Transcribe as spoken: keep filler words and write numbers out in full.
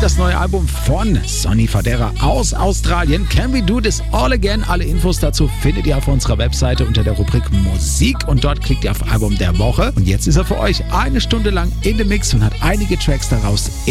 das neue Album von Sonny Fodera aus Australien. Can We Do This All Again? Alle Infos dazu findet ihr auf unserer Webseite unter der Rubrik Musik und dort klickt ihr auf Album der Woche. Und jetzt ist er für euch eine Stunde lang in dem Mix und hat einige Tracks daraus